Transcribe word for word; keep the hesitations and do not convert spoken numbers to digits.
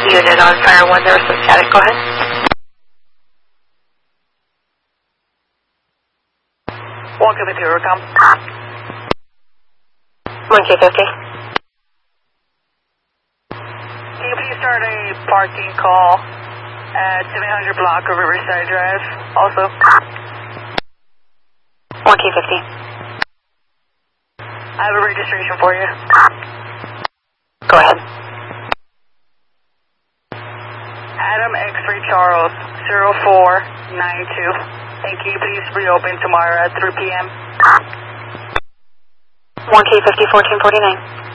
Unit on fire one, there was some static, go ahead. one K fifty, overcome. one K fifty. Can you please start a parking call at seven hundred block of Riverside Drive, also? one K fifty. I have a registration for you. Go ahead. Adam X-Ray Charles, zero four nine two. And can you please reopen tomorrow at three P M? one K fifty, fourteen forty-nine.